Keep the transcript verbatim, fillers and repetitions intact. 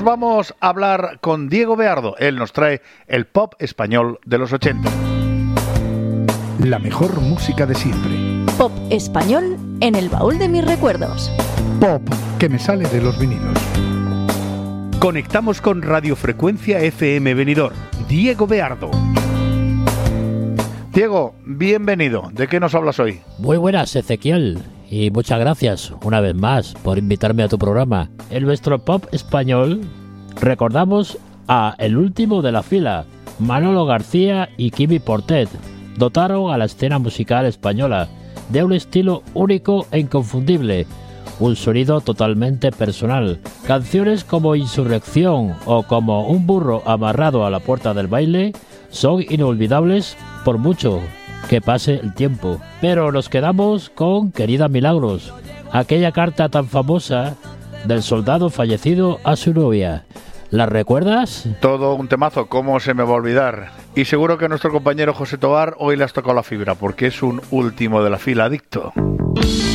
Nos vamos a hablar con Diego Beardo. Él nos trae el pop español de los ochenta. La mejor música de siempre. Pop español en el baúl de mis recuerdos. Pop que me sale de los vinilos. Conectamos con Radiofrecuencia F M Benidorm. Diego Beardo. Diego, bienvenido. ¿De qué nos hablas hoy? Muy buenas, Ezequiel. Y muchas gracias una vez más por invitarme a tu programa. En nuestro pop español recordamos a el último de la fila, Manolo García y Quimi Portet. Dotaron a la escena musical española de un estilo único e inconfundible, un sonido totalmente personal. Canciones como Insurrección o como Un burro amarrado a la puerta del baile son inolvidables por mucho que pase el tiempo. Pero nos quedamos con Querida Milagros, aquella carta tan famosa del soldado fallecido a su novia. ¿La recuerdas? Todo un temazo, ¿cómo se me va a olvidar? Y seguro que a nuestro compañero José Tobar hoy le has tocado la fibra, porque es un último de la fila adicto.